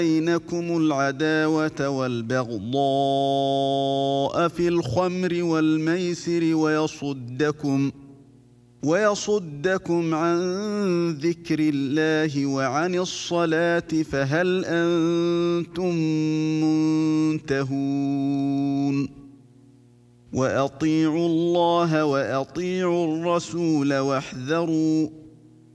بينكم العداوة والبغضاء في الخمر والميسر ويصدكم عن ذكر الله وعن الصلاة فهل أنتم منتهون وأطيعوا الله وأطيعوا الرسول واحذروا